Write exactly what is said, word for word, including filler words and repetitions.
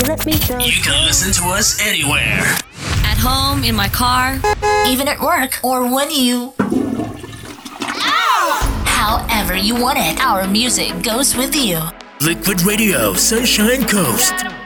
let me down. You can listen to us anywhere. At home, in my car, even at work, or when you... However you want it, our music goes with you. Liquid Radio, Sunshine Coast.